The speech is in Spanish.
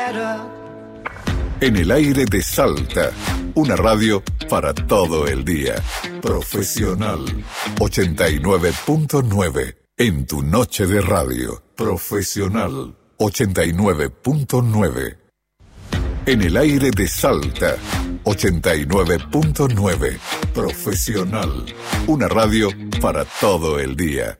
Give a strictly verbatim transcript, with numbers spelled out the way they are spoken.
En el aire de Salta, una radio para todo el día. Profesional ochenta y nueve punto nueve en tu noche de radio. Profesional ochenta y nueve punto nueve. En el aire de Salta, ochenta y nueve punto nueve. Profesional, una radio para todo el día.